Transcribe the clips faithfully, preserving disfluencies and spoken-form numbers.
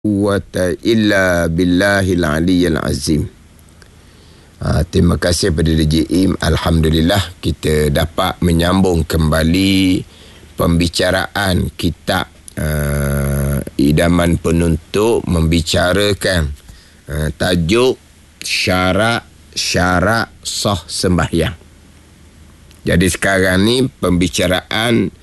quwwata illa billahil aliyyil azim. Ha, terima kasih pada D J Im. Alhamdulillah kita dapat menyambung kembali pembicaraan kitab uh, Idaman Penuntut membicarakan uh, tajuk syarak syarak sah sembahyang. Jadi sekarang ni pembicaraan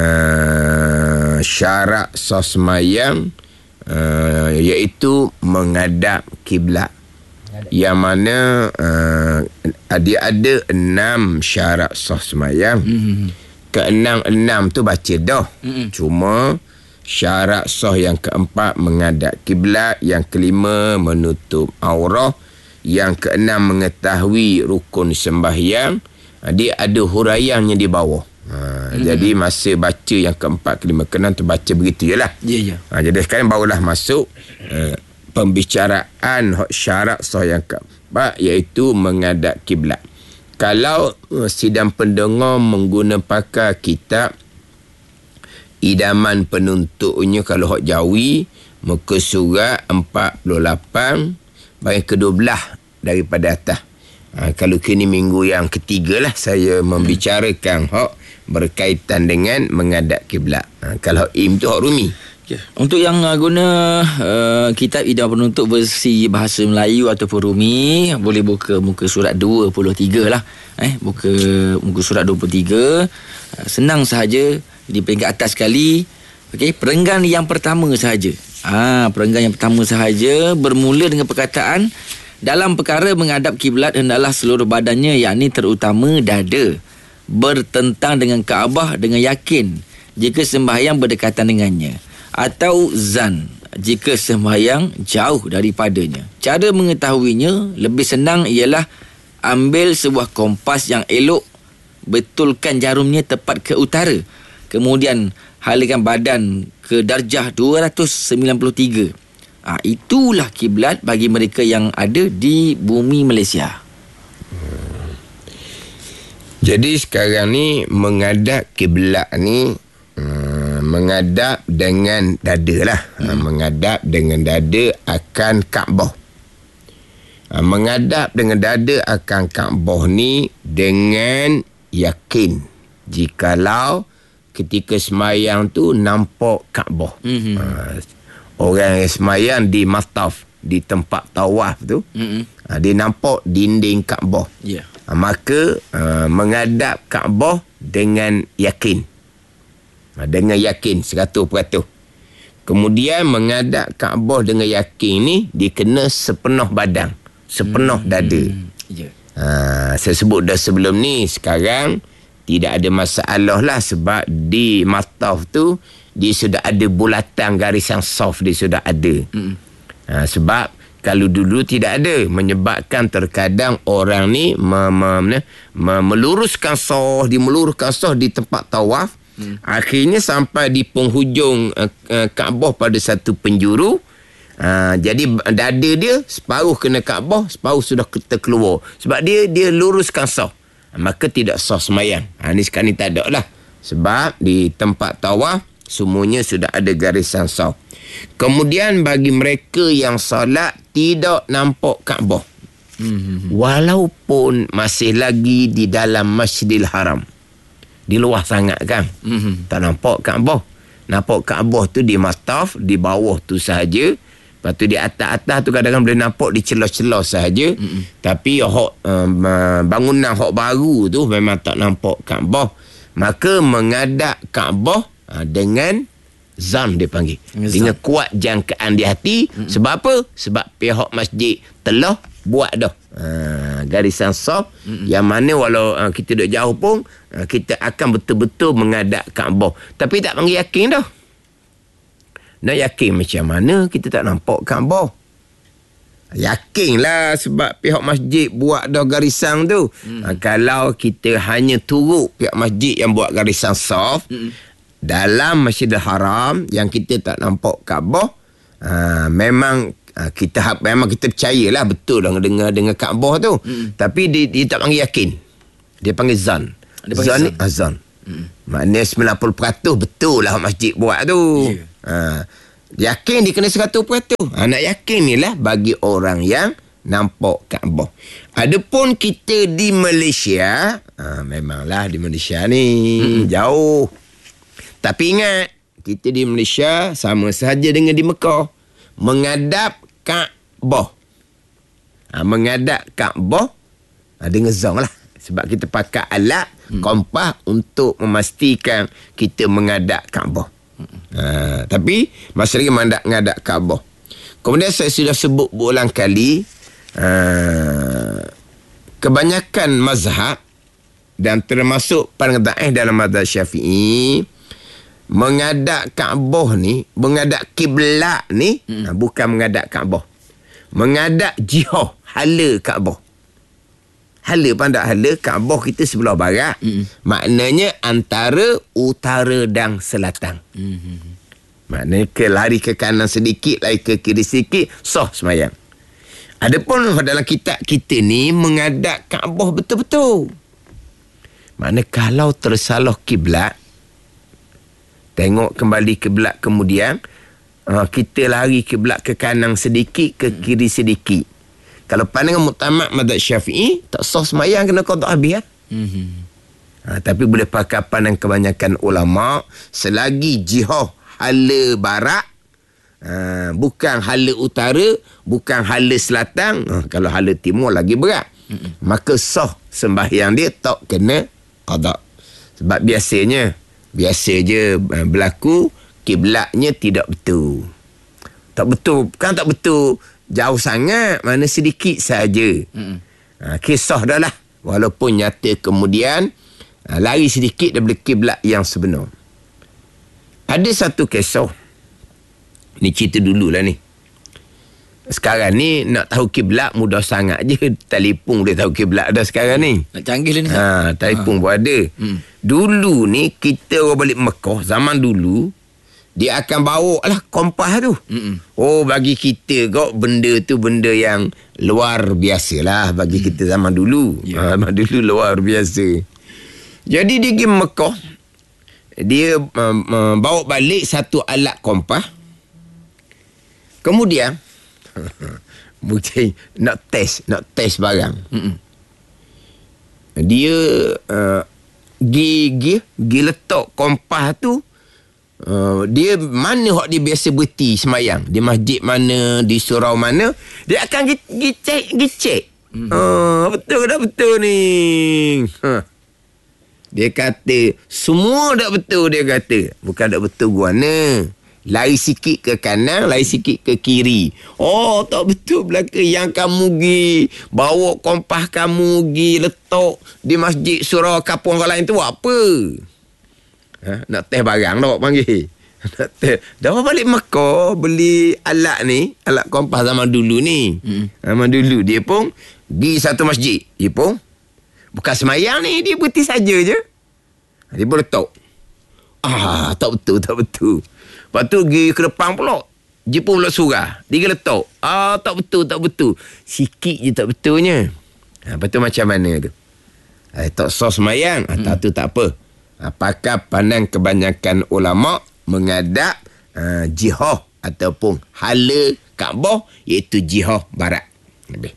uh, syarak sah sembahyang Uh, iaitu menghadap kiblat, yang mana uh, dia ada enam syarat sah sembahyang. Mm-hmm. Keenam-enam tu baca dah. Mm-hmm. Cuma syarat sah yang keempat menghadap kiblat, yang kelima menutup aurat, yang keenam mengetahui rukun sembahyang. Uh, dia ada huraiannya di bawah. Ha, hmm. Jadi masa baca yang keempat, kelima, keenam tu baca begitu je lah. Ya, ya. Ha, jadi sekarang barulah masuk uh, pembicaraan syarat sah yang keempat, iaitu menghadap kiblat. Kalau uh, sidang pendengar menggunakan pakai kitab Idaman Penuntutnya, kalau hak Jawi, muka surat empat puluh lapan bahagian kedua belah daripada atas. Ha, kalau kini minggu yang ketiga lah saya membicarakan hmm. hak berkaitan dengan menghadap kiblat. Ha, kalau Im tu hak Rumi. Okay. Untuk yang uh, guna uh, kitab Idaman Penuntut versi bahasa Melayu ataupun Rumi, boleh buka muka surat dua puluh tiga lah. Eh, buka muka surat dua puluh tiga. Uh, senang sahaja, di peringkat atas sekali. Okey, perenggan yang pertama sahaja. Ah, perenggan yang pertama sahaja bermula dengan perkataan dalam perkara menghadap kiblat hendaklah seluruh badannya, yakni terutama dada, bertentang dengan Kaabah dengan yakin jika sembahyang berdekatan dengannya, atau zan jika sembahyang jauh daripadanya. Cara mengetahuinya lebih senang ialah ambil sebuah kompas yang elok, betulkan jarumnya tepat ke utara, kemudian halakan badan ke darjah dua ratus sembilan puluh tiga. Ha, itulah kiblat bagi mereka yang ada di bumi Malaysia. Hmm. Jadi sekarang ni menghadap kiblat ni hmm, menghadap dengan dada lah. Hmm. Ha, menghadap dengan dada akan Kaabah. Ha, menghadap dengan dada akan Kaabah ni dengan yakin, jikalau ketika semayang tu nampak Kaabah. Hmm. Ha, orang yang semayang di mataf, di tempat tawaf tu, mm-hmm. uh, dia nampak dinding Kaabah. Yeah. Uh, maka uh, menghadap Kaabah dengan yakin. Uh, dengan yakin seratus peratus. Kemudian menghadap Kaabah dengan yakin ni dia kena sepenuh badan, sepenuh mm-hmm. dada. Yeah. Uh, saya sebut dah sebelum ni, sekarang tidak ada masalah lah, sebab di mataf tu dia sudah ada bulatan garisan soft, dia sudah ada. Mm. Ha, sebab kalau dulu tidak ada, menyebabkan terkadang orang ni me, me, me, meluruskan soft, dia meluruskan soft di tempat tawaf. Mm. Akhirnya sampai di penghujung uh, uh, Kaabah pada satu penjuru. Uh, jadi dada dia separuh kena Kaabah, separuh sudah terkeluar. Sebab dia dia luruskan soft. Maka tidak sah semayang. Ha, ni sekarang ni tak ada lah. Sebab di tempat tawaf semuanya sudah ada garisan saf. Kemudian bagi mereka yang solat tidak nampak Kaabah, mm-hmm. walaupun masih lagi di dalam Masjidil Haram, di luar sangat kan, mm-hmm. tak nampak Kaabah. Nampak Kaabah tu di mataf, di bawah tu sahaja. Lepas tu di atas-atas tu kadang-kadang boleh nampak di celah-celah sahaja. Mm-hmm. Tapi hok, um, bangunan hok baru tu memang tak nampak Kaabah. Maka menghadap Kaabah dengan zam, dia panggil, zam. Dengan kuat jangkaan di hati. Mm-hmm. Sebab apa? Sebab pihak masjid telah buat dah ha, garisan saf, mm-hmm. yang mana walau uh, kita duduk jauh pun uh, kita akan betul-betul menghadap Kaabah. Tapi tak panggil yakin dah. Nak yakin macam mana kita tak nampak Kaabah? Yakinlah sebab pihak masjid buat dah garisan tu. Mm-hmm. Ha, kalau kita hanya turut pihak masjid yang buat garisan saf, mm-hmm. dalam Masjidil Haram yang kita tak nampak Kaabah, uh, memang uh, kita memang kita percayalah betul dah dengar dengan Kaabah tu. Mm. Tapi dia, dia tak panggil yakin. Dia panggil zan. Dia panggil zan ni azan. Mm. Maknanya sembilan puluh peratus betul lah masjid buat tu. Yeah. Uh, Yakin dia kena seratus peratus. Ha, nak yakin ni lah bagi orang yang nampak Kaabah. Adapun kita di Malaysia, ha, memanglah di Malaysia ni hmm. jauh. Tapi ingat, kita di Malaysia sama sahaja dengan di Mekah. Menghadap Kaabah. Ha, menghadap Kaabah ha, dengan zong lah. Sebab kita pakai alat hmm. kompas untuk memastikan kita menghadap Kaabah. Hmm. Ha, tapi masa lagi menghadap, menghadap Kaabah. Kemudian saya sudah sebut berulang kali, ha, kebanyakan mazhab dan termasuk pandangan dakwah dalam mazhab Syafi'i, menghadap Kaabah ni, menghadap kiblat ni, hmm. ha, bukan menghadap Kaabah. Menghadap jihah hala Kaabah. Hala pandang hala Kaabah kita sebelah barat. Mm. Maknanya antara utara dan selatan. Mm. Maknanya ke lari ke kanan sedikit, lari ke kiri sedikit, sah semayang. Adapun dalam kitab kita ni menghadap Kaabah betul-betul. Maknanya kalau tersalah kiblat, tengok kembali kiblat kemudian, uh, kita lari kiblat ke kanan sedikit, ke kiri sedikit. Kalau pandangan muktamad mazhab Syafi'i, tak sah semayang, kena qada habis. Mm-hmm. Ha, tapi boleh pakai pandangan kebanyakan ulama, selagi jihah hala barat, ha, bukan hala utara, bukan hala selatan, ha, kalau hala timur lagi berat. Mm-hmm. Maka sah sembahyang dia, tak kena qada. Sebab biasanya, biasa je berlaku, kiblatnya tidak betul. Tak betul, kan tak betul jauh sangat, mana sedikit saja. Mm. Ha, kisah dah lah. Walaupun nyata kemudian ha, lari sedikit daripada kiblat yang sebenar. Ada satu kisah. Ni cerita dululah ni. Sekarang ni nak tahu kiblat mudah sangat je. Telefon boleh tahu kiblat dah sekarang ni. Nak canggih lah ni. Ha, telefon ha. pun ada. Mm. Dulu ni kita orang balik Mekah, zaman dulu, dia akan bawa lah kompas tu. Mm-mm. Oh, bagi kita kok benda tu benda yang luar biasa lah bagi mm. kita zaman dulu. Yeah. Ha, zaman dulu luar biasa. Jadi dia pergi Mekah. Dia um, um, bawa balik satu alat kompas. Kemudian, mungkin nak test, nak test barang. Mm-mm. Dia uh, pergi, pergi letak kompas tu. Uh, dia mana hak dia biasa berhenti semayang, di masjid mana, di surau mana, dia akan pergi cek, pergi cek. Mm-hmm. Uh, betul dah betul ni. Huh. Dia kata semua dah betul, dia kata. Bukan dah betul guana. Lari sikit ke kanan, lari sikit ke kiri. Oh, tak betul belaka. Yang kamu pergi bawa kompas kamu pergi letak di masjid surau kampung orang lain tu apa? Ha, nak test barang dah panggil. Nak test. Dah balik Mekah beli alat ni, alat kompas zaman dulu ni. Hmm. Zaman dulu dia pun pergi satu masjid. Dia pun bukan semayang ni, dia berhenti saja je. Dia pun letak. Ah, tak betul, tak betul. Lepas tu pergi ke depan pula. Dia pun pula surah. Dia letak. Ah, tak betul, tak betul. Sikit je tak betulnya. Ha, lepas tu macam mana tu? Eh, tak sah semayang. Hmm. Ah, tu tak apa. Apakah pandang kebanyakan ulama menghadap uh, jihah ataupun hala Kaabah, iaitu jihah barat. Lebih.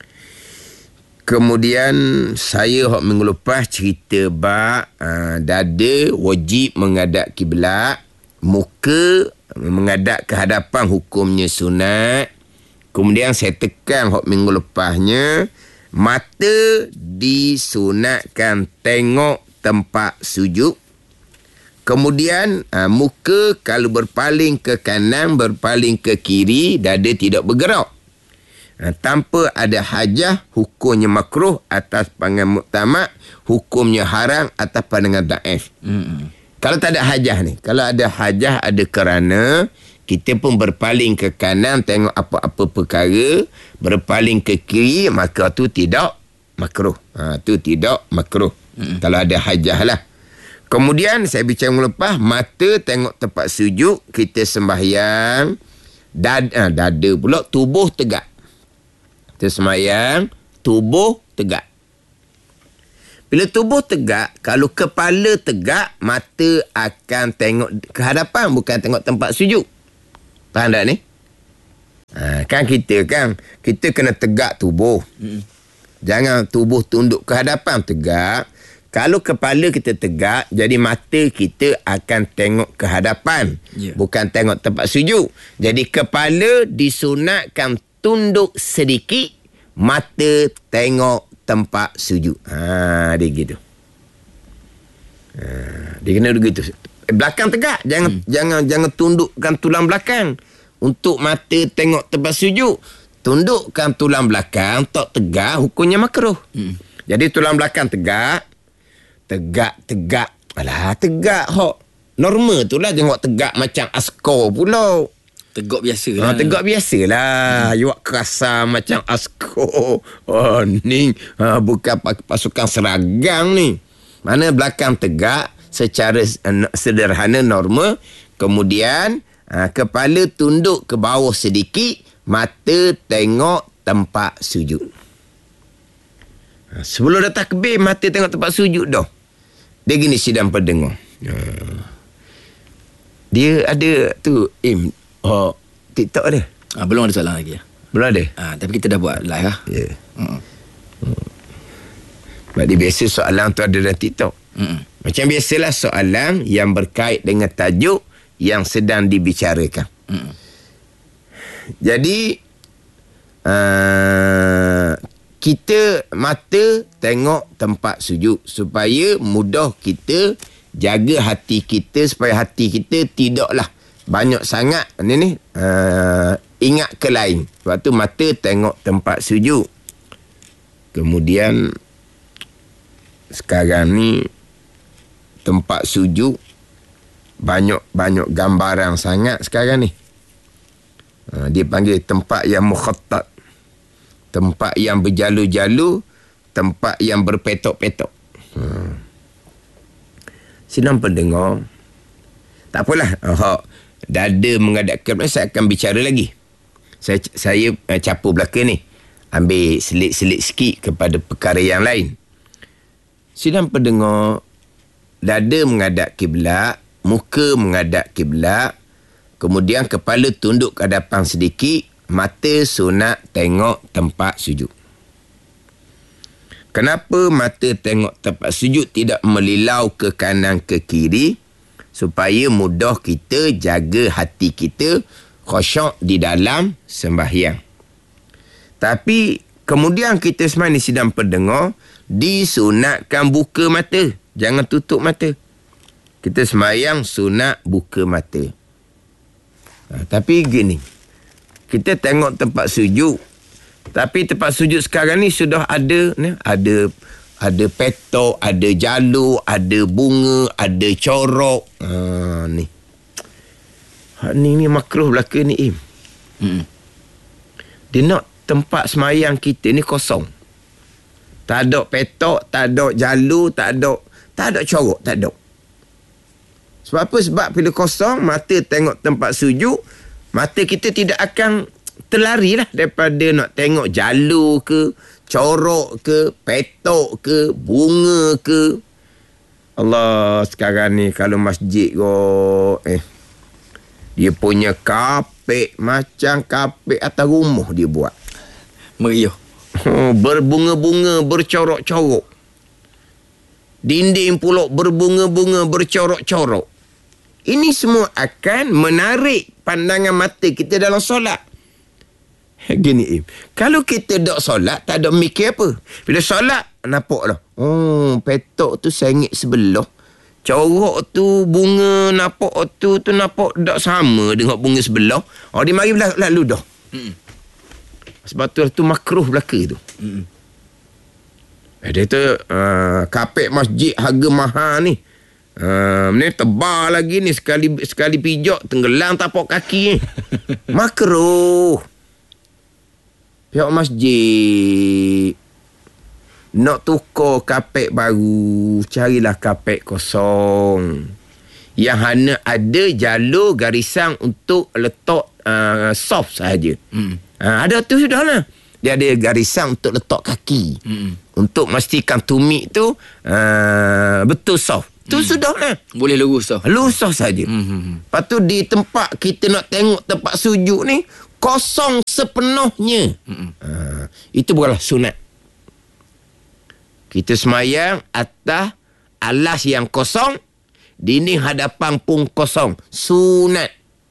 Kemudian saya hak minggu lepas cerita bab uh, dada wajib menghadap kiblat, muka menghadap ke hadapan hukumnya sunat. Kemudian saya tekan hak minggu lepasnya, mata disunatkan tengok tempat sujud. Kemudian aa, muka kalau berpaling ke kanan, berpaling ke kiri, dada tidak bergerak. Ha, tanpa ada hajah, hukumnya makruh atas pandangan muktamad, hukumnya haram atas pandangan daif. Mm-hmm. Kalau tak ada hajah ni, kalau ada hajah, ada kerana kita pun berpaling ke kanan tengok apa-apa perkara, berpaling ke kiri, maka tu tidak makruh. Ha, tu tidak makruh. Mm-hmm. Kalau ada hajah lah. Kemudian saya bicara melepas, mata tengok tempat sujud, kita sembahyang, dada, dada pula, tubuh tegak. Kita sembahyang, tubuh tegak. Bila tubuh tegak, kalau kepala tegak, mata akan tengok ke hadapan, bukan tengok tempat sujud. Faham tak ni? Ha, kan kita kan, kita kena tegak tubuh. Hmm. Jangan tubuh tunduk ke hadapan, tegak. Kalau kepala kita tegak, jadi mata kita akan tengok ke hadapan. Yeah. Bukan tengok tempat sujud. Jadi kepala disunatkan tunduk sedikit, mata tengok tempat sujud. Ha, dia gitu. Ha, dia kena begitu. Belakang tegak, jangan hmm. jangan jangan tundukkan tulang belakang untuk mata tengok tempat sujud. Tundukkan tulang belakang, tak tegak, hukumnya makruh. Hmm. Jadi tulang belakang tegak, tegak tegak. Alah, tegak hok. Normal tu lah, jangan tegak macam askar pula. Tegak biasa lah. Ha, tegak biasa lah. Hmm. Awak kasar macam askar. Oh, ni ha, bukan pasukan seragam ni. Mana belakang tegak secara uh, sederhana normal. Kemudian uh, kepala tunduk ke bawah sedikit, mata tengok tempat sujud. Uh, sebelum dah takbir, mata tengok tempat sujud dah. Dia gini sidang pendengar. Uh, dia ada tu Im oh, TikTok ada. Ah, belum ada soalan lagi. Belum ada. Ah, tapi kita dah buat live lah. Ya. Yeah. Hmm. Hmm. Sebab dia biasa soalan tu ada dalam TikTok. Hmm. Macam biasalah soalan yang berkait dengan tajuk yang sedang dibicarakan. Hmm. Jadi uh, kita mata tengok tempat sujud supaya mudah kita jaga hati kita, supaya hati kita tidaklah banyak sangat ni ni uh, ingat ke lain. Sebab tu mata tengok tempat sujud. Kemudian sekarang ni tempat sujud banyak-banyak gambaran sangat sekarang ni. Ha, dia panggil tempat yang mukhattat, tempat yang berjalu-jalu, tempat yang berpetok-petok. Ha. Senang pendengar. Tak apalah. Oh, dada menghadap kiblat, saya akan bicara lagi. Saya saya uh, capur belakang ni. Ambil selit-selit sikit kepada perkara yang lain. Sidang pendengar, dada menghadap kiblat, muka menghadap kiblat, kemudian kepala tunduk ke hadapan sedikit, mata sunat tengok tempat sujud. Kenapa mata tengok tempat sujud, tidak melilau ke kanan ke kiri? Supaya mudah kita jaga hati kita khusyuk di dalam sembahyang. Tapi kemudian kita semua ni sidang pendengar, disunatkan buka mata. Jangan tutup mata. Kita sembahyang sunat buka mata. Ha, tapi gini, kita tengok tempat sujud. Tapi tempat sujud sekarang ni sudah ada ni, ada ada petok, ada jalur, ada bunga, ada corok. Ha, ni. Ha, ni ni makruh belaka ni Im. Hmm. Dia nak tempat semayang kita ni kosong. Tak ada petok, tak ada jalur, tak ada tak ada corok, tak ada. Sebab apa? Sebab bila kosong, mata tengok tempat sujud, mata kita tidak akan terlari lah daripada nak tengok jalur ke, corok ke, petok ke, bunga ke. Allah, sekarang ni kalau masjid ko, eh, dia punya kapek macam kapek atas rumah dia buat. Meriah. Oh, berbunga-bunga, bercorok-corok. Dinding pula berbunga-bunga, bercorok-corok. Ini semua akan menarik pandangan mata kita dalam solat. Gini, Im. Kalau kita tak solat, tak ada mikir apa. Bila solat, nampak lah. Oh, petok tu sengit sebelah. Corok tu, bunga nampak tu, tu nampak tak sama dengan bunga sebelah. Oh, dia mari lalu dah. Hmm. Sebab tu, tu makruh belaka tu. Hmm. Eh, dia tu uh, kapek masjid harga mahal ni. Uh, ni tebal lagi ni. Sekali sekali pijak tenggelam tapak kaki ni. Makruh. Pihak masjid nak tukar kapek baru, carilah kapek kosong yang hanya ada jalur garisan untuk letak uh, soft sahaja. Hmm. Uh, ada tu sudah lah. Dia ada garisan untuk letak kaki. Hmm. Untuk memastikan tumit tu uh, betul soft. Tu hmm. sudah lah. Boleh lurus tau. Lurus saja. Hmm. Lepas tu di tempat kita nak tengok tempat sujud ni kosong sepenuhnya. Hmm. Ha, itu bukanlah sunat. Kita semayang atas alas yang kosong, dinding hadapan pun kosong. Sunat.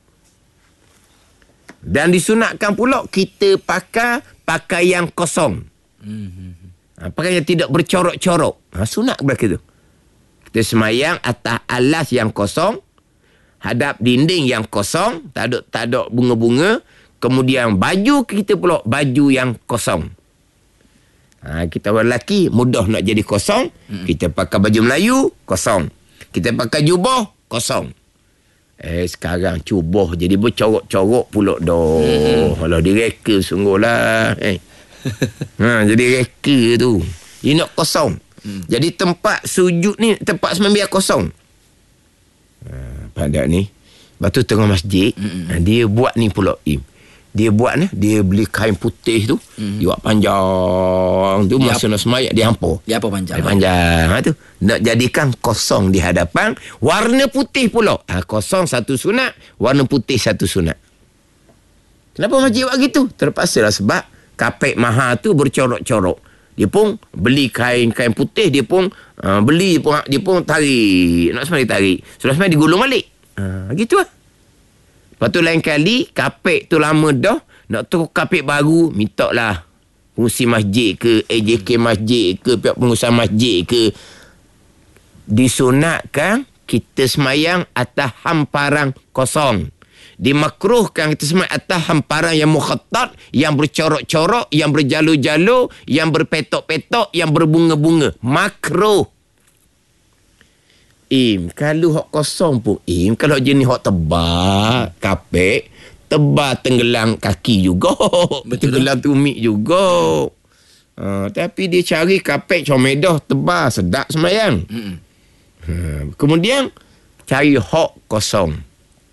Dan disunatkan pula kita pakai pakaian kosong. Hmm. Ha, pakaian yang tidak bercorok-corok. Ha, sunat berapa tu? Kita semayang atas alas yang kosong, hadap dinding yang kosong, tak ada tak ada bunga-bunga. Kemudian baju kita pula baju yang kosong. Ha, kita orang lelaki mudah nak jadi kosong. Hmm. Kita pakai baju Melayu kosong. Kita pakai jubah kosong. Eh sekarang jubah jadi bercorok-corok pula dah. Kalau hmm. direka sungguhlah. Eh. ha, jadi reka tu. Dia nak kosong. Hmm. Jadi tempat sujud ni, tempat sembahyang biar kosong. Ha, pada ni, batu tengah masjid, hmm. dia buat ni pula. Im. Dia buat ni, dia beli kain putih tu, hmm. dia buat panjang tu, dia masa ap- nak sembahyang dia hampur. Dia apa panjang? Dia panjang. Ha, tu. Nak jadikan kosong di hadapan, warna putih pula. Ha, kosong satu sunat, warna putih satu sunat. Kenapa masjid buat gitu? Terpaksa lah sebab kapek mahal tu bercorok-corok. Dia pun beli kain-kain putih, dia pun uh, beli, dia pun, dia pun tarik. Nak semua dia tarik. Sudah semua digulung balik. Uh, gitu lah. Lepas tu lain kali, kapek tu lama dah, nak tukar kapek baru, minta lah pengurusi masjid ke, A J K masjid ke, pihak pengurusan masjid ke. Disunatkan kita semayang atas hamparan kosong. Dimakruhkan kita semua atas hamparan yang mukhattat, yang bercorok-corok, yang berjalur-jalur, yang berpetok-petok, yang berbunga-bunga. Makruh. Im, kalau hak kosong pun, Im, kalau jenis hak tebal, kapek, tebal tenggelam kaki juga. Betul, tenggelam tumit juga. Ha, tapi dia cari kapek comedah tebal, sedap semayang. Hmm. Ha, kemudian, cari hak kosong.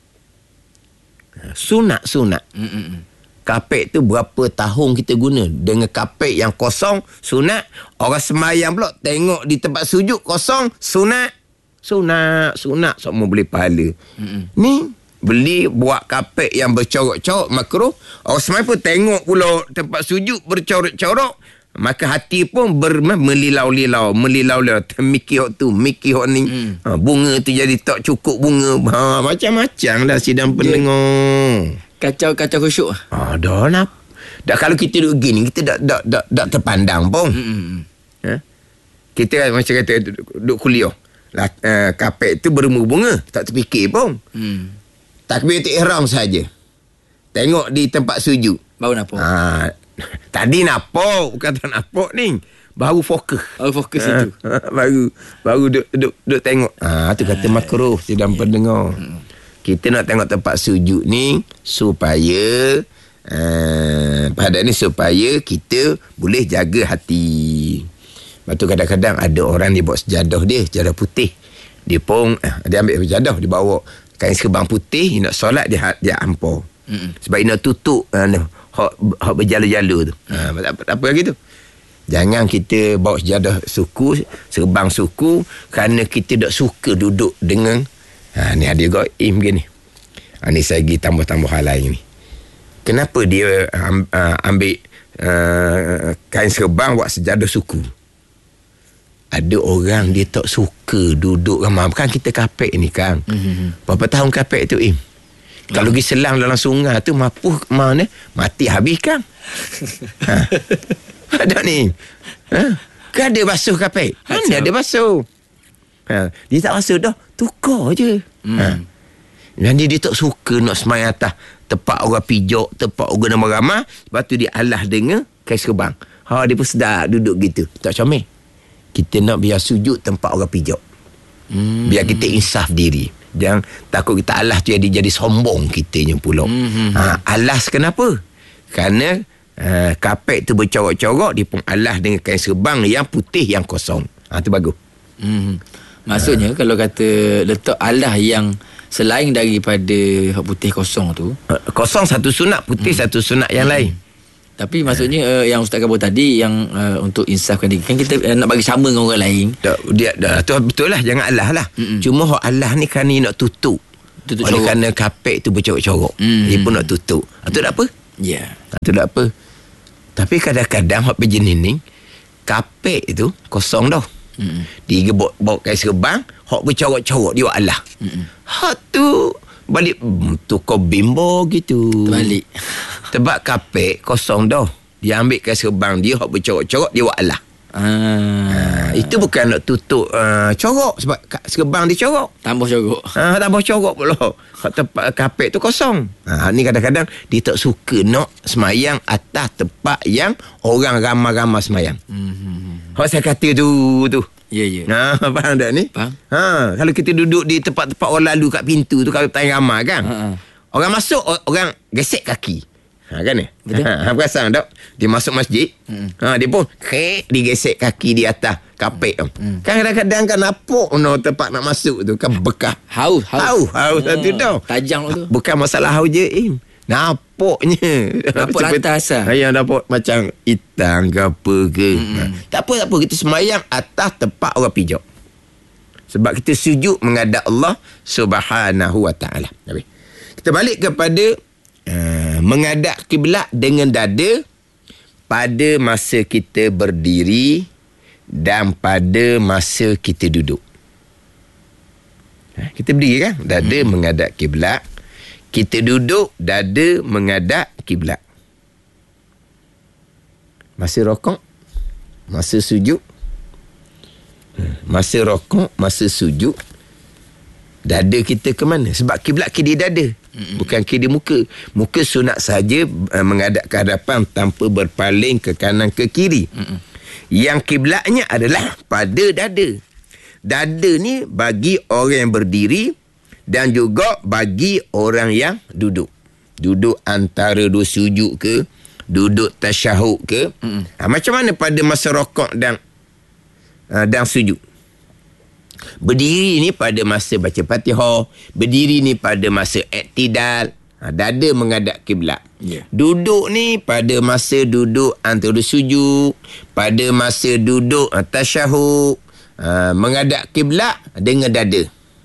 Sunat-sunat. Mm-mm. Kapek tu berapa tahun kita guna. Dengan kapek yang kosong, sunat. Orang semayang pula tengok di tempat sujud kosong, sunat. Sunat, sunat semua boleh pahala. Mm-mm. Ni beli buat kapek yang bercorok-corok makruh. Orang semayang pun tengok pula tempat sujud bercorok-corok, maka hati pun ber, melilau-lilau, melilau-lilau. Mikir hok tu, mikir hok ni. Hmm. Ha, bunga tu jadi tak cukup bunga. Ha, macam-macam lah sidang pendengar. Kacau-kacau khusyuk. Ha, dah nak. Dah kalau kita duduk gini, kita dah dah dah, dah terpandang pun. Hmm. Ha? Kita macam kata duduk, duduk kuliah. Lah, uh, kapek tu berbunga, tak terfikir pun. Hmm. Takbiratul ihram saja. Tengok di tempat sujud. Baru nampak. Ha, tadi nampak, bukan tak nampak ni. Baru fokus. Baru fokus ha, itu. Ha, baru baru duk, duk, duk tengok. Ah ha, tu kata makruh sedang yeah. pendengar. Hmm. Kita nak tengok tempat sujud ni supaya uh, pada ni supaya kita boleh jaga hati. Lepas tu kadang-kadang ada orang dia bawa sejadah dia, sejadah putih. Dia pun uh, dia ambil sejadah, dia bawa kain serban putih, dia nak solat dia dia ampau. Hmm. Sebab dia nak tutup uh, hak hak berjalur-jalur tu. Ha, tak apa, tak apa lagi tu. Jangan kita bawa sejadah suku, serban suku kerana kita tak suka duduk dengan ha, ni ada gaim gini. Ha, ni saya pergi tambah-tambah hal lain ni. Kenapa dia um, uh, ambil uh, kain serban buat sejadah suku? Ada orang dia tak suka duduk ramai. Kan kita kapek ni kan. Mm-hmm. Berapa tahun kapek tu Im? Kalau pergi selang dalam sungai tu mapuh mana mati habis kan. Ha. Ada ni. Ha. Kan ada basuh kapek. Mana ada basuh. Ha. Dia tak basuh dah, tukar je. Hmm. Ha. Dan dia, dia tak suka nak semayang atas tempat orang pijak, tempat orang ramai-ramai. Sebab tu dia alah dengan kain serban. Ha, dia pun sedap duduk gitu. Tak comel. Kita nak biar sujud tempat orang pijak. Hmm. Biar kita insaf diri. Jangan takut kita alas tu jadi jadi sombong kitanya pula. Mm-hmm. Ha, alas kenapa? Kerana uh, kapek tu bercorok-corok, dia pun alas dengan kain serban yang putih yang kosong. Ha, tu bagus. Mm-hmm. Maksudnya ha. Kalau kata letak alas yang selain daripada putih kosong tu, uh, kosong satu sunat, putih mm. satu sunat yang mm. lain. Tapi maksudnya uh, yang Ustaz kabur tadi yang uh, untuk insafkan diri, kan kita uh, nak bagi sama dengan orang lain. Tak, dia dah tu betul lah, jangan Allah lah. Mm-mm. Cuma hak Allah ni kan ni nak tutup. Tutup oleh kerana kapek tu bercorok-corok. Mm. Dia pun nak tutup. Itu tak apa? Ya. Yeah. Itu tak apa. Tapi kadang-kadang hak pejenis ni kapek tu kosong dah. Mm. Dia bawa, bawa kais rebang, hak bercorok-corok dia Allah. Mm. Hak tu balik tukar bimbo gitu. Terbalik. Sebab kapek kosong dah. Dia ambil kais rebang dia, hak bercorok-corok dia Allah. Ah. Ha, itu bukan nak tutup uh, corok, sebab serebang dia corok. Tambah corok. Ha, tambah corok pula. Hak tempat kapek tu kosong. Ha, ni kadang-kadang dia tak suka nak semayang atas tempat yang orang ramai-ramai semayang. Mm-hmm. Hak saya kata tu tu. Ya, ya. Ha, faham tak ni? Faham. Ha, kalau kita duduk di tempat-tempat orang lalu kat pintu tu, kalau tayang ramai kan. Ha, ha. Orang masuk, orang gesek kaki. Ha, kan ni? Betul. Ha, ha, perasan tak? Dia masuk masjid. Hmm. Ha, dia pun krek, digesek kaki di atas kapek tu. Hmm. Kan kadang-kadang kan nampak no, tempat nak masuk tu kan bekas. Haus, haus. Haus ha, tu tau. Tajam tu. Bukan masalah haus je, eh. Nampaknya. Nampak rata asal. Ha, yang nampak macam hitam ke apa ke. Hmm. Ha. Tak apa, tak apa. Kita semayang atas tempat orang pijak. Sebab kita sujud menghadap Allah Subhanahu wa ta'ala. Kita balik kepada Uh, menghadap kiblat dengan dada pada masa kita berdiri dan pada masa kita duduk. Ha, kita berdiri kan, dada hmm. menghadap kiblat. Kita duduk, dada menghadap kiblat. Masa rokok, masa sujud, masa rokok, masa sujud, dada kita ke mana? Sebab kiblat ke di dada. Mm-mm. Bukan ke di muka. Muka sunat saja uh, menghadap ke hadapan tanpa berpaling ke kanan ke kiri. Mm-mm. Yang kiblatnya adalah pada dada. Dada ni bagi orang yang berdiri dan juga bagi orang yang duduk. Duduk antara dua sujud ke, duduk tasyahud ke. Ha, macam mana pada masa rokok dan uh, dan sujud? Berdiri ni pada masa baca Fatihah, berdiri ni pada masa iktidal, ha, dada menghadap kiblat. Yeah. Duduk ni pada masa duduk antara sujud, pada masa duduk tasyahud, ha, menghadap kiblat dengan dada.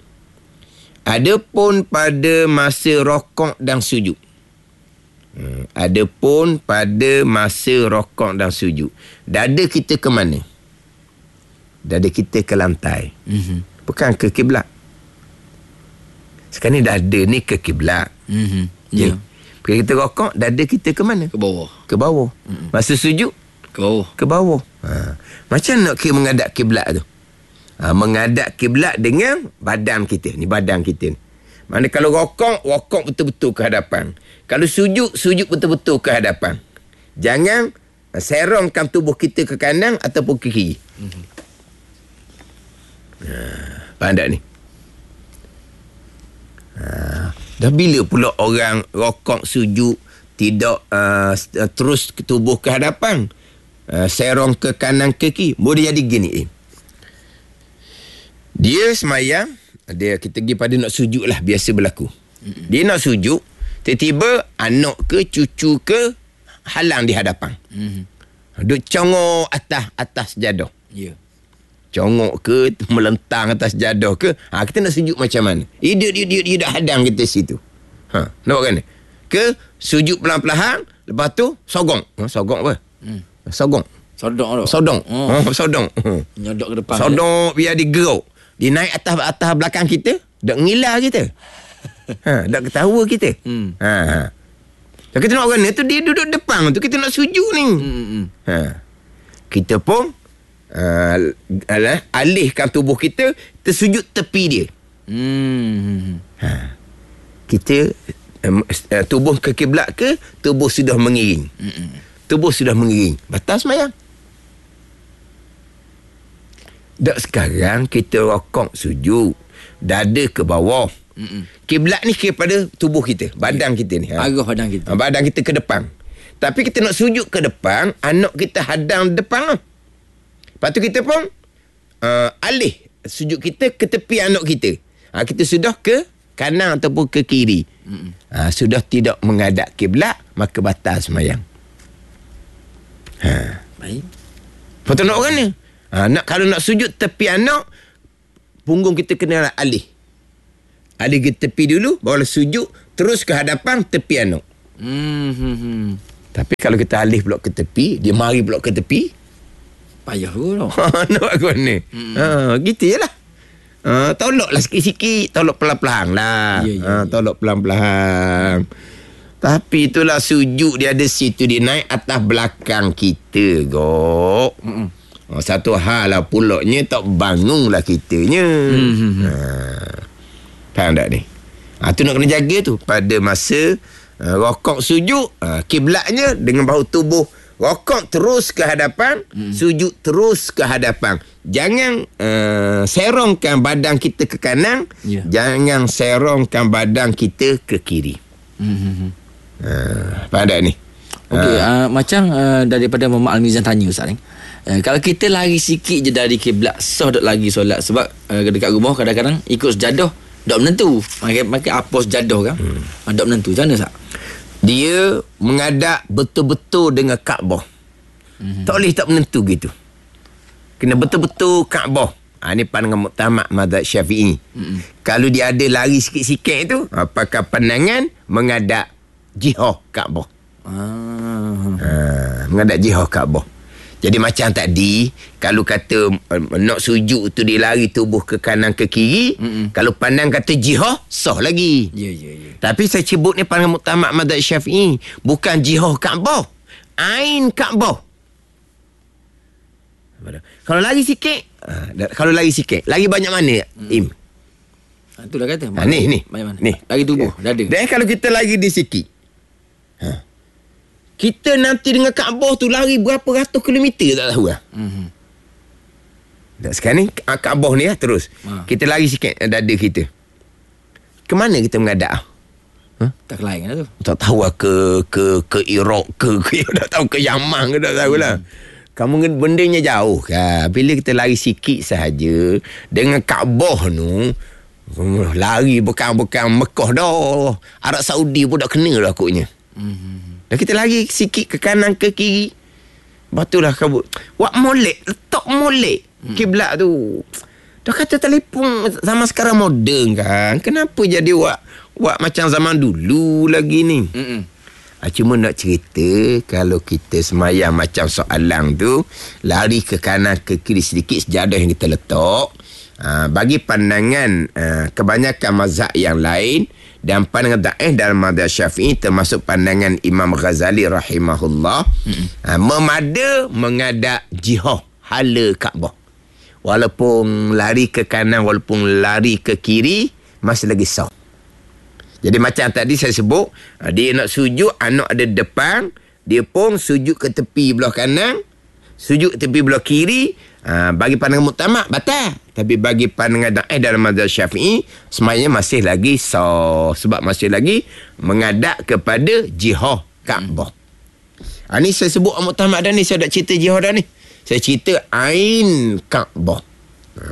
Adapun pada masa rokok dan sujud. Hmm, adapun pada masa rokok dan sujud, dada kita ke mana? Dada kita ke lantai. Mm-hmm. Bukan ke kiblat. Sekarang ni dada ni ke kiblat. Mm-hmm. Ya. Yeah. Bila kita rokok, dada kita ke mana? Ke bawah. Ke bawah. Mm-hmm. Masa sujud? Ke bawah. Ke bawah. Ha. Macam nak kira menghadap kiblat tu? Ha, menghadap kiblat dengan badan kita. Ni badan kita ni. Mana kalau rokok, rokok betul-betul ke hadapan. Kalau sujud, sujud betul-betul ke hadapan. Jangan serongkan tubuh kita ke kanan ataupun ke kiri. Mm-hmm. Ha, faham tak ni? Ha, dah bila pula orang rokok sujud tidak uh, terus tubuh ke hadapan, uh, serong ke kanan ke kiri, boleh jadi gini eh. Dia semayang, dia kita pergi pada nak sujud lah, biasa berlaku. Mm-hmm. Dia nak sujud, tiba-tiba anak ke cucu ke halang di hadapan. Mm-hmm. Duk congok atas atas sejadah. Ya. Yeah. Congok ke, melentang atas jadah ke, ha, kita nak sujud macam mana? Eh, dia, dia, dia, dia dah hadang kita situ. Ha, nampak kan? Ke, sujud pelan-pelan, lepas tu, sogong. Ha, sogong apa? Hmm. Sogong. Sodong. Sodong. Oh. Ha, sodong. Nyodok ke depan. Sodong, biar dia geruk. Dia naik atas atas belakang kita, dak ngilar kita. Ha, dak ketawa kita. Hmm. Ha, ha. So, kita nak orang ni, tu dia duduk depan tu, kita nak sujud ni. Hmm. Ha. Kita pun Uh, alah, alihkan tubuh kita tersujud tepi dia. Hmm. Ha. Kita um, uh, tubuh ke kiblat ke, tubuh sudah mengiring. Hmm. Tubuh sudah mengiring. Batas semayang. Dak sekarang kita rokok sujud, dada ke bawah. Hmm. Kiblat ni kepada tubuh kita, badan kita ni. Ha. Arah badan kita. Ha, badan kita ke depan. Tapi kita nak sujud ke depan, anak kita hadang depan lah. Lepas tu kita pun uh, alih sujud kita ke tepi anak kita. Ha, kita sudah ke kanan ataupun ke kiri. Ha, sudah tidak menghadap kiblat, maka batal semayang. Ha. Baik. Lepas tu nak orang ni. Ha, nak, kalau nak sujud tepi anak, punggung kita kena alih. Alih ke tepi dulu, baru sujud, terus ke hadapan tepi anak. Hmm, hmm, hmm. Tapi kalau kita alih pula ke tepi, dia mari pula ke tepi, payah pun. nak aku ni. Hmm. Ha, gitu je lah. Ha, toloklah sikit-sikit, tolok pelan-pelan lah. Ya, ya, ha, ya. tolok pelan-pelan. Tapi itulah sujud dia ada situ, dia naik atas belakang kita, Gok. Hmm. Ha, satu hal lah pulaknya, tak bangunlah kitanya. Hmm. Ha. Faham tak ni? Ha, tu nak kena jaga tu. Pada masa uh, rokok sujud, uh, kiblatnya dengan bahu tubuh. Rokok terus ke hadapan, hmm. sujud terus ke hadapan. Jangan uh, serongkan badan kita ke kanan, yeah. jangan serongkan badan kita ke kiri. Hmm. Uh, faham tak ni? Okey, uh, macam uh, daripada Muhammad Al-Mizan tanya Ustaz ni. Uh, kalau kita lari sikit je dari kiblat, sah tak lagi solat? Sebab uh, dekat rumah kadang-kadang ikut sejadah tak menentu. Makin apa sejadah kan? Hmm. Tak menentu. Macam mana Ustaz? Dia menghadap betul-betul dengan Kaabah. Hmm. Tak boleh tak menentu gitu. Kena betul-betul Kaabah. Ha, ini pandangan muktamad mazhab Syafi'i. Hmm. Kalau dia ada lari sikit-sikit tu, apakah pandangan menghadap jihah Kaabah. Ah. Ha, menghadap jihah Kaabah. Jadi macam tadi, kalau kata uh, nak sujud tu dia lari tubuh ke kanan ke kiri, mm-mm. kalau pandang kata jihah, sah lagi. Ya, ya, ya. Tapi saya sebut ni pandangan muktamad mazhab Syafi'i, bukan jihah Kaabah, ain Kaabah. Kalau lari sikit, uh, kalau lari sikit, lari banyak mana, mm. Im? Ha, itulah kata. Ha, ni, ni. Banyak mana? Ni. Lari tubuh, ya. dada. Dan kalau kita lari di sikit, ha. kita nanti dengan Kaabah tu lari berapa ratus kilometer tak tahu lah. Mm-hmm. Tak, sekarang ni Kaabah ni lah terus. Ha. Kita lari sikit dada kita. Ke mana kita menghadap? Ha? Tak lain kan tu? Tak tahu lah ke ke ke Iraq ke, ke tak tahu ke Yaman ke tak tahu lah. Hmm. Kamu bendanya jauh kan. Bila kita lari sikit sahaja dengan Kaabah tu, lari bukan-bukan Mekah dah. Arab Saudi pun dah kena dah akutnya. Hmm. Dan kita lari sikit ke kanan ke kiri. Batulah kabut. Wak molek, letak molek hmm. kiblat tu. Dah kata telefon zaman sekarang moden kan. Kenapa jadi wak wak macam zaman dulu lagi ni? Hmm. Ha, cuma nak cerita kalau kita semayang macam soalan tu, lari ke kanan ke kiri sedikit sejadah yang kita letak. Ha, bagi pandangan uh, kebanyakan mazhab yang lain dan pandangan da'i dalam mazhab Syafi'i termasuk pandangan Imam Ghazali rahimahullah, hmm. ha, memada menghadap jihah hala Kaabah. Walaupun lari ke kanan, walaupun lari ke kiri, masih lagi sah. Jadi macam tadi saya sebut, dia nak sujud, anak ada depan, dia pun sujud ke tepi belah kanan, sujud ke tepi belah kiri. Ha, bagi pandangan muktamad batal. Tapi bagi pandangan da'i dalam mazhab Syafi'i, semuanya masih lagi sah. Sebab masih lagi menghadap kepada jihah Kaabah. Ha, ni saya sebut muktamad dah ni, saya dah cerita jihah dah ni. Saya cerita ain Kaabah. Ha.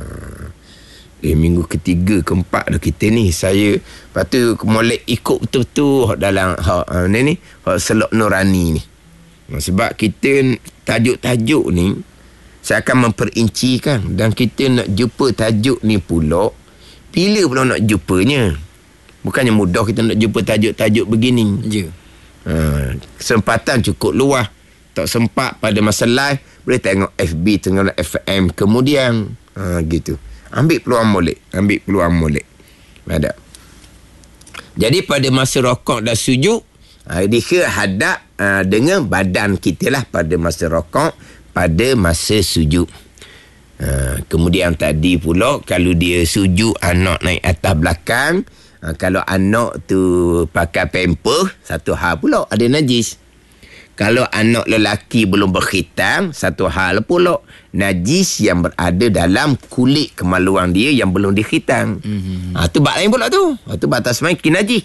Eh, minggu ketiga, keempat dah kita ni. Saya, lepas tu molek ikut betul-betul dalam ha, ha, ni ni, ha, Selok Nurani ni. Ha, sebab kita tajuk-tajuk ni, saya akan memperincikan. Dan kita nak jumpa tajuk ni pula, bila pula nak jumpanya? Bukannya mudah kita nak jumpa tajuk-tajuk begini. Ya. Ha, kesempatan cukup luas. Tak sempat pada masa live, boleh tengok F B, tengok F M kemudian. Ha, gitu. Ambil peluang molek. Ambil peluang molek. Ada. Jadi pada masa rokok dan sujud, ha, dia hadap ha, dengan badan kita lah pada masa rokok, pada masa sujud. Ha, kemudian tadi pula, kalau dia sujud, anak naik atas belakang. Ha, kalau anak tu pakai pamper, satu hal pula, ada najis. Kalau anak lelaki belum berkhitan, satu hal pula, najis yang berada dalam kulit kemaluan dia yang belum dikhitan. Mm-hmm. Ha, tu bab lain pula tu. Ha, tu batas semayang najis.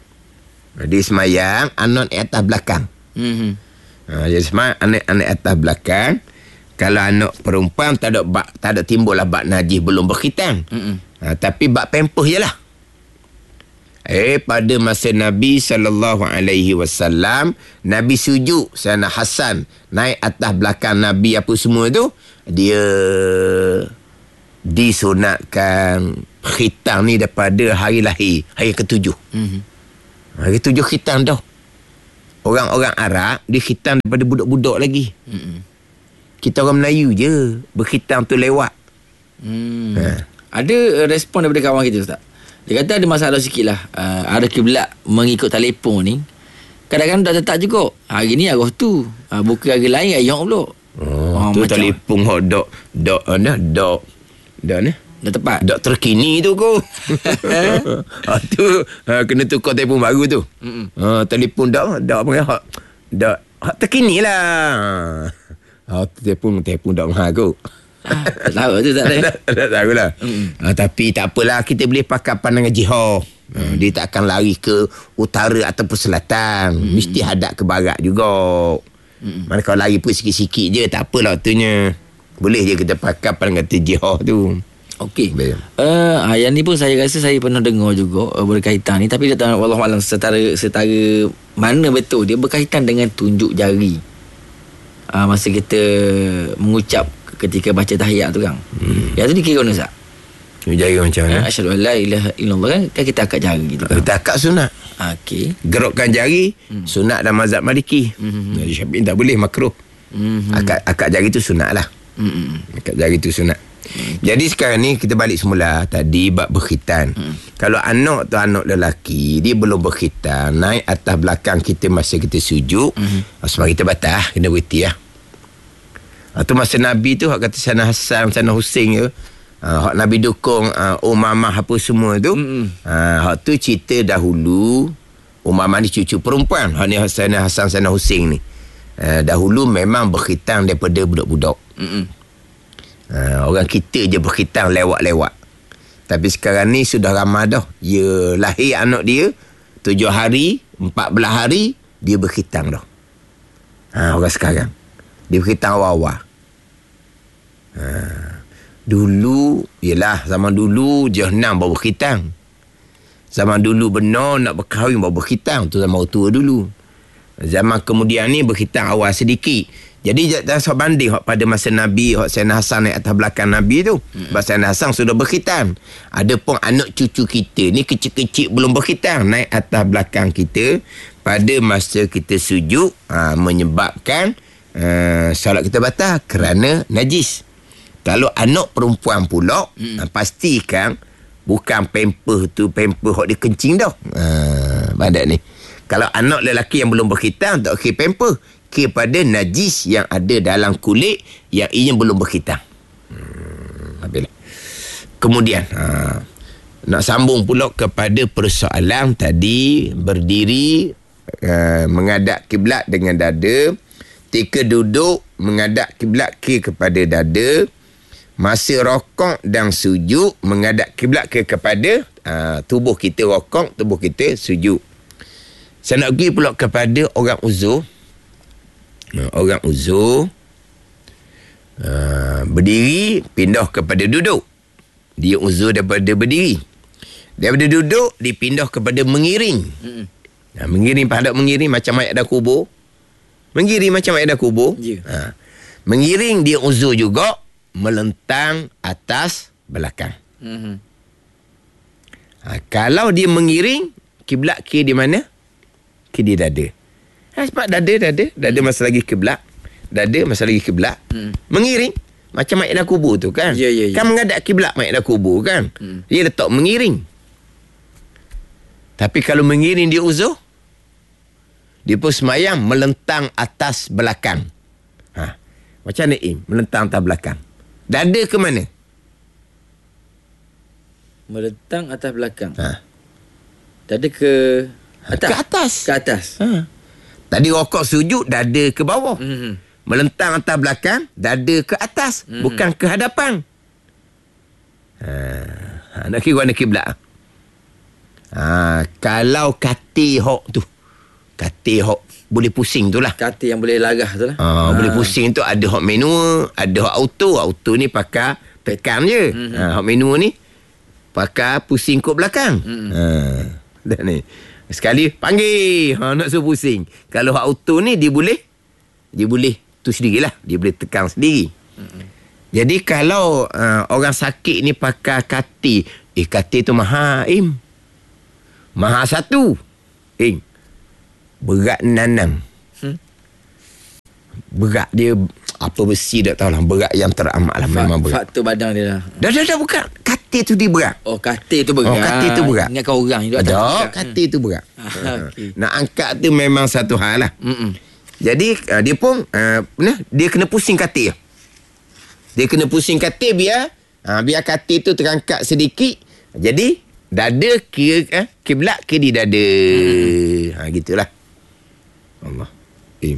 Dia semayang, anak naik atas belakang. Mm-hmm. Ha, dia semayang, anak naik atas belakang. Kalau anak perempuan, tak ada, bak, tak ada timbul lah bab najis belum berkhitan. Mm-hmm. Ha, tapi bab pempeh je lah. Eh pada masa Nabi sallallahu alaihi wasallam, Nabi sujud, Sayyidina Hasan naik atas belakang Nabi apa semua tu, dia disunatkan khitan ni daripada hari lahir, hari ketujuh. Mm-hmm. Hari ketujuh khitan dah. Orang-orang Arab dia khitan daripada budak-budak lagi. Mm-hmm. Kita orang Melayu je berkhitan tu lewat. Hmm. Ha. Ada respon daripada kawan kita, Ustaz. Dia kata ada masalah sikit lah. Uh, ada kiblat mengikut telefon ni. Kadang-kadang dah tetap juga. Hari ni arwah tu. Uh, bukan hari lain ayam pula. Oh, oh tu telefon hok dok dok dah dok dah ni. Dah tepat. Dok terkini tu ko. Ha tu uh, kena tukar telefon baru tu. Hmm. Uh, telefon dok dok apa hok dok hok terkini lah. Ha telefon telefon dok mahal ko. Ah, tak tahu tu tak ada. Tak tahulah. Mm. Ha, tapi tak apalah, kita boleh pakai pandangan jihad. Mm. Ha, dia tak akan lari ke utara ataupun selatan. Mm. Mesti hadap ke barat juga. Mm. Mana kalau lari pun sikit-sikit je, tak apalah tunya. Boleh je kita pakai pandangan jihad tu. Okey. Uh, yang ni pun saya rasa saya pernah dengar juga uh, berkaitan ni, tapi dia tak wallahualam setara setara mana betul dia berkaitan dengan tunjuk jari. Uh, masa kita mengucap ketika baca tahiyat tu kan. Hmm. Yang tu dikira mana Ustaz? Tunjuk jari macam mana? Asyhadu an la ilaha illallah kan, kan kita akad jari gitu kan. Kita akad sunat. Okey. Gerukkan jari hmm. sunat dalam mazhab Maliki. Hmm. Jadi Syafi'i tak boleh, makruh. Hmm. Akad akad jari tu sunat lah. Hmm. Akad jari tu sunat. Hmm. Jadi sekarang ni kita balik semula tadi bab berkhitan. Hmm. Kalau anak tu anak lelaki, dia belum berkhitan, naik atas belakang kita masa kita sujud, hmm. sebab kita batal, kena berhenti lah. Itu masa Nabi tu, hak kata Sayyidina Hasan, Sayyidina Husain je, hak Nabi dukung uh, Umamah apa semua tu. Mm-hmm. Uh, hak tu cerita dahulu. Umamah ni cucu perempuan. Hak ni Sayyidina Hasan, Sayyidina Husain ni. Uh, dahulu memang berkhitang daripada budak-budak. Mm-hmm. Uh, orang kita je berkhitang lewat-lewat. Tapi sekarang ni sudah ramai dah. Dia lahir anak dia, tujuh hari, empat belas hari, dia berkhitang dah. Uh, orang sekarang. Dia berkhitang awal-awal. Ha. Dulu, yelah, zaman dulu Jahanam baru berkhitang. Zaman dulu benar nak berkahwin baru berkhitang. Tu zaman tua dulu. Zaman kemudian ni berkhitang awal sedikit. Jadi tak sebab banding pada masa Nabi, Sayyidina Hasan naik atas belakang Nabi tu. Sebab hmm. Sayyidina Hasan sudah berkhitang. Ada pun anak cucu kita ni kecil-kecil belum berkhitang, naik atas belakang kita pada masa kita sujud, ha, menyebabkan Uh, solat kita batal kerana najis. Kalau anak perempuan pula, hmm. uh, pastikan bukan pamper tu pamper hok dia kencing dah. Uh, badak ni. Kalau anak lelaki yang belum berkhitang, tak kira pamper, kira pada najis yang ada dalam kulit yang ia belum berkhitang. Hmm, habislah. Kemudian uh, nak sambung pula kepada persoalan tadi, berdiri uh, menghadap kiblat dengan dada. Ketika duduk menghadap kiblat ke kepada dada, masa rokok dan sujud menghadap kiblat ke kepada uh, tubuh kita rokok, tubuh kita sujud. Saya nak pergi pula kepada orang uzur. Uh, orang uzur uh, berdiri pindah kepada duduk. Dia uzur daripada berdiri. Daripada duduk dipindah kepada mengiring. Hmm. Nah, mengiring pada mengiring macam mayat dah kubur. Mengiring macam mayat dah kubur. Yeah. Ha. Mengiring dia uzur juga melentang atas belakang. Mm-hmm. Ha, kalau dia mengiring, kiblat ke di mana? Ke di dada. Ha, sebab dada, dada. Dada mm. masa lagi kiblat. Dada masa lagi kiblat. Mm. Mengiring. Macam mayat dah kubur tu kan. Yeah, yeah, yeah. Kan menghadap kiblat mayat dah kubur kan. Mm. Dia letak mengiring. Tapi kalau mengiring dia uzur, dia pun semayang melentang atas belakang. Ha. Macam mana Im? Melentang atas belakang. Dada ke mana? Melentang atas belakang. Ha. Dada ke atas? Ke atas. Ke atas. Ha. Tadi rokok sujud, dada ke bawah. Mm-hmm. Melentang atas belakang, dada ke atas. Mm-hmm. Bukan ke hadapan. Ha. Ha. Nak kira mana kiblat? Ha. Kalau katil hok tu, katil hok boleh pusing tu lah. Katil yang boleh larah tu lah. Ha, ha. Boleh pusing tu ada hok manual, ada hok auto. Auto ni pakai tekan je. Mm-hmm. Ha, hok manual ni pakai pusing kot belakang. Mm-hmm. Ha. dah ni. Sekali panggil, ha, nak suruh pusing. Kalau hak auto ni dia boleh dia boleh tu sendirilah, dia boleh tekan sendiri. Mm-hmm. Jadi kalau uh, orang sakit ni pakai katil, eh katil tu mahal, im. Mahal satu. Eh, berat nanam. Hmm? Berat dia apa besi tak tahulah, berat yang teramat lah. Memang berat. Faktor badan dia lah. Dah dah dah bukan. Katil tu dia berat. Oh, katil tu berat. Oh, katil tu berat. Ingatkan orang itu atas. Dah, katil tu berat. Ah, okay. Nak angkat tu memang satu hal lah. Mm-mm. Jadi uh, dia pun uh, nah, dia kena pusing katil. Dia kena pusing katil biar uh, biar katil tu terangkat sedikit. Jadi dada kira eh, kiblat ke di dada. Hmm. Ha gitulah. Allah. Eh.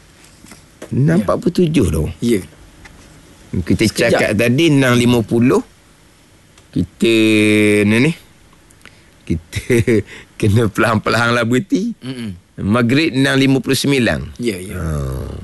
enam empat puluh tujuh dah. Ya. Kita Sekejap. cakap tadi enam lima puluh. Kita ni ni. Kita kena pelan-pelan lah berhenti. Mm-mm. Maghrib enam lima puluh sembilan. Ya, ya. Ha.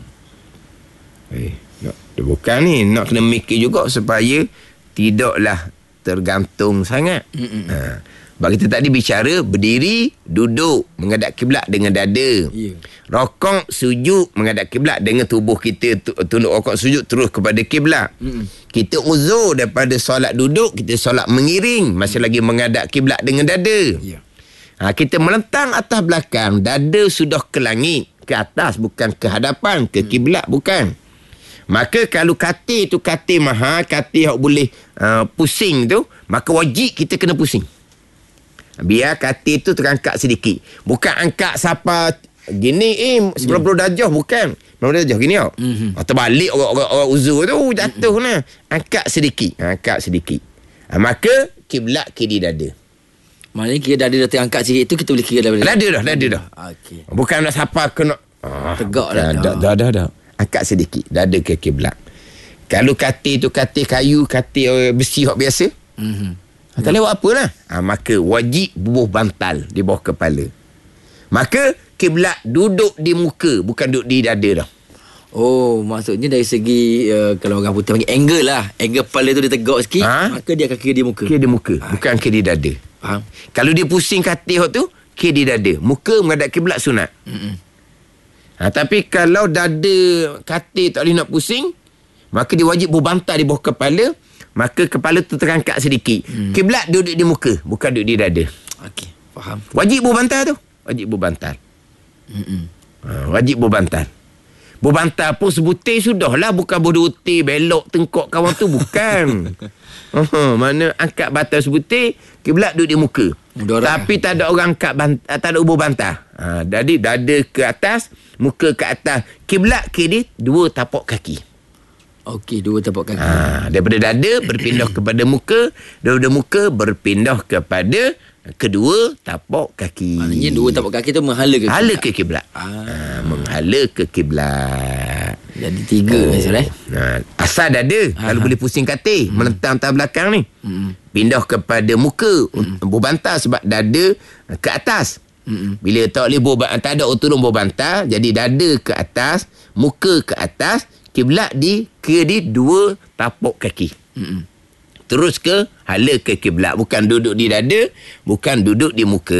Eh, nak bukan ni, nak kena mikir juga supaya tidaklah tergantung sangat. Ha. Sebab kita tadi bicara berdiri, duduk, menghadap kiblat dengan dada. Ya. Rokok, sujud, menghadap kiblat dengan tubuh kita, tunduk rokok sujud terus kepada kiblat. Kita uzur daripada solat duduk, kita solat mengiring, masih lagi menghadap kiblat dengan dada. Ya. Ha, kita melentang atas belakang, dada sudah ke langit, ke atas, bukan ke hadapan, ke kiblat, bukan. Maka kalau katil tu katil mahal, katil yang boleh uh, pusing tu, maka wajib kita kena pusing. Biar katil tu terangkat sedikit. Bukan angkat siapa gini eh sembilan puluh darjah, bukan. sembilan puluh darjah gini tau. Mm-hmm. Terbalik orang-orang orang uzur tu jatuh mm-hmm. nah. Angkat sedikit, angkat sedikit. Ha, maka kiblat kiri dada. Maknanya kira dada dah terangkat sikit tu kita boleh kira daripada dada dah, dada dah. Okey. Bukan nak siapa kena ah, tegak dah. Dah, dah, dah, dah. Angkat sedikit dada ke kiblat. Kalau katil tu katil kayu, katil besi hak biasa. Mhm. Tak lewat apalah. Ha, maka wajib bubuh bantal di bawah kepala. Maka kiblat duduk di muka, bukan duduk di dada dah. Oh, maksudnya dari segi uh, kalau orang putih panggil angle lah. Angle kepala tu dia tegak sikit, Ha? maka dia akan kira di muka. Kira di muka, ha. bukan kira di dada. Faham? Kalau dia pusing katil tu, kira di dada. Muka menghadap kiblat sunat. Ha, tapi kalau dada katil tak boleh nak pusing, maka dia wajib berbantal di bawah kepala. Maka kepala tu terangkat sedikit. Hmm. Kiblat duduk di muka, bukan duduk di dada. Okey, faham. Wajib berbantal tu. Wajib berbantal. Hmm. Ha, wajib berbantal. Berbantal pun sebutir sudahlah. Bukan berdutir, belok, tengkok kawan tu. Bukan. uh, mana angkat bantal sebutir, kiblat duduk di muka. Mudarat. Tapi tak ada orang angkat bantal, tak ada ubur bantal. Ha, jadi dada ke atas, muka ke atas. Kiblat kiri, dua tapak kaki. Okey, dua tapak kaki. Ha, daripada dada berpindah kepada muka, daripada muka berpindah kepada kedua tapak kaki. Maknanya dua tapak kaki tu menghala ke Hala ke kiblat. Ah. Ha, menghala ke kiblat. Jadi tiga oh. Masalah, eh? Ha, asal dada. Aha. Kalau boleh pusing katil, hmm. melentang atas belakang ni. Hmm. Pindah kepada muka, hmm. berbantal sebab dada ke atas. Hmm. Bila tak boleh berbantal, tak ada tolong berbantal, jadi dada ke atas, muka ke atas, kiblat di ke di dua tapak kaki. Hmm. Terus ke hala ke kiblat, bukan duduk di dada, bukan duduk di muka.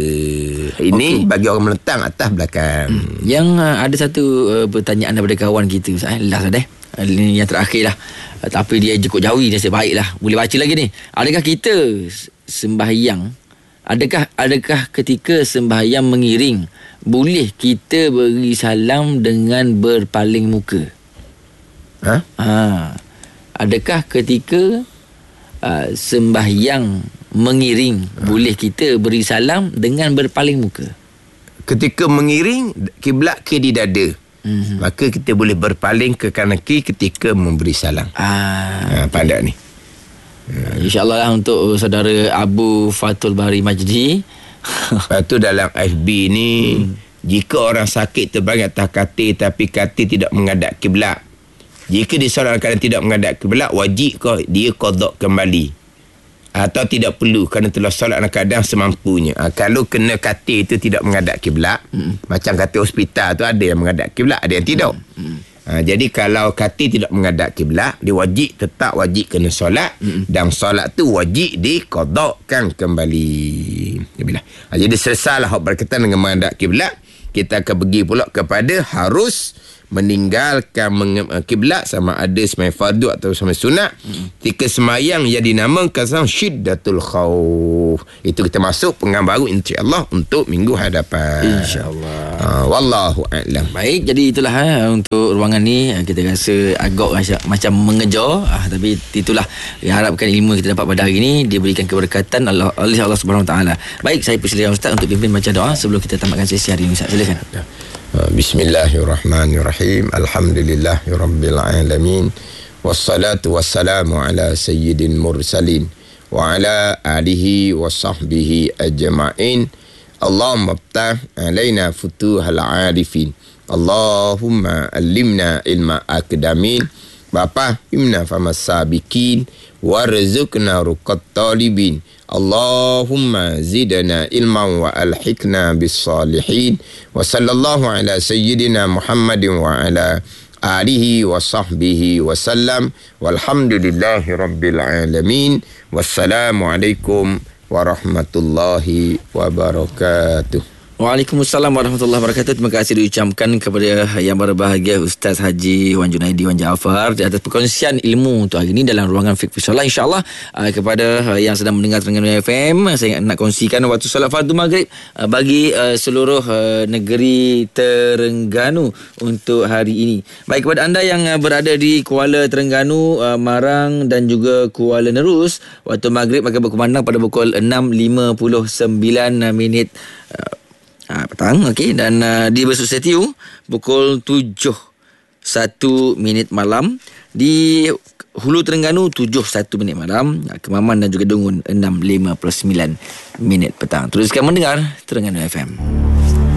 Ini okay. Bagi orang melentang atas belakang. Hmm. Yang uh, ada satu uh, pertanyaan daripada kawan kita, Ustaz, eh? Last dah. Uh, ini yang terakhir lah. Uh, tapi dia cukup jauh, dia sebaik lah. Boleh baca lagi ni. Adakah kita sembahyang, adakah adakah ketika sembahyang mengiring, boleh kita beri salam dengan berpaling muka? Ha? Ha. Adakah ketika uh, sembahyang mengiring, ha. boleh kita beri salam dengan berpaling muka? Ketika mengiring, kiblat ke di dada. Mm-hmm. Maka kita boleh berpaling ke kanan kiri ketika memberi salam. Ah, ha, pandai ni. Ha. InsyaAllah lah untuk saudara Abu Fatul Bahari Majdi. Lepas tu dalam F B ni, hmm. jika orang sakit terbangun atas katil tapi katil tidak menghadap kiblat, jika dia solat dalam keadaan tidak menghadap kiblat, wajib kau dia qada kembali. Atau tidak perlu kerana telah solat dalam keadaan semampunya. Ha, kalau kena katil itu tidak menghadap kiblat, hmm. macam katil hospital tu ada yang menghadap kiblat, ada yang tidak. Hmm. Ha, Ha, jadi kalau kati tidak menghadap kiblat, dia wajib, tetap wajib kena solat. Mm-mm. Dan solat tu wajib diqadakkan kembali. Ha, jadi selesailah hak berkaitan dengan menghadap kiblat, kita akan pergi pula kepada harus meninggalkan kiblat, sama ada sembahyang fardu atau sembahyang sunat. Ketika sembahyang yang dinamakan sama syiddatul khauf. Itu kita masuk pengang baru insya-Allah untuk minggu hadapan. Insya-Allah. Uh, wallahu a'lam. Baik, jadi itulah ha, untuk ruangan ni kita rasa agak rasa, macam mengejar, ah, tapi itulah diharapkan ilmu yang kita dapat pada hari ini diberikan keberkatan Allah oleh Allah Subhanahu Wa Taala. Baik, saya persilakan Ustaz untuk pimpin baca doa sebelum kita tamatkan sesi hari ini. Ustaz, silakan. Bismillahirrahmanirrahim. Alhamdulillahirabbil alamin. Wassalatu wassalamu ala sayyidil mursalin wa ala alihi wa sahbihi ajma'in. Allahumma iftah alaina futuhal arifin. Allahumma allimna ilma akdamin. Bapa imna famas sabiqin warzuqna ruqat talibin. Allahumma zidna ilman wa alhiqna bis salihin. Wa sallallahu ala sayyidina Muhammadin wa ala alihi wa sahbihi wa sallam. Walhamdulillahi rabbil alamin. Wassalamualaikum warahmatullahi wabarakatuh. Waalaikumsalam warahmatullahi wabarakatuh. Terima kasih diucapkan kepada yang berbahagia Ustaz Haji Wan Junaidi Wan Jaafar di atas perkongsian ilmu untuk hari ini dalam ruangan Fiqh Solat. InsyaAllah uh, kepada uh, yang sedang mendengar Terengganu F M, saya nak kongsikan waktu solat fardu maghrib uh, bagi uh, seluruh uh, negeri Terengganu untuk hari ini. Baik, kepada anda yang uh, berada di Kuala Terengganu, uh, Marang dan juga Kuala Nerus, waktu maghrib akan berkumandang pada pukul enam lima puluh sembilan minit uh, Ha, petang, okey, dan uh, di Besut Setiu pukul tujuh satu minit malam, di Hulu Terengganu tujuh satu minit malam, Kemaman dan juga Dungun enam lima puluh sembilan minit petang. Teruskan mendengar Terengganu F M.